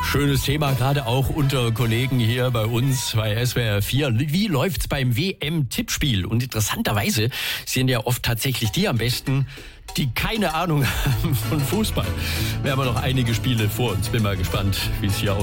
Schönes Thema, gerade auch unter Kollegen hier bei uns bei SWR 4. Wie läuft's beim WM-Tippspiel? Und interessanterweise sind ja oft tatsächlich die am besten, die keine Ahnung haben von Fußball. Wir haben ja noch einige Spiele vor uns. Bin mal gespannt, wie es hier aussieht.